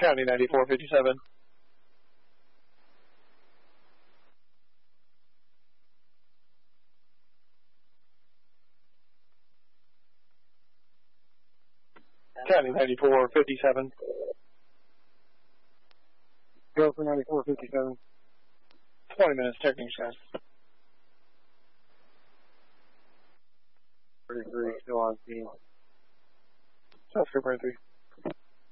County 9457. County 9457. Go for 9457. 20 minutes, techniques, guys. 33, still on scene. South Scope 33.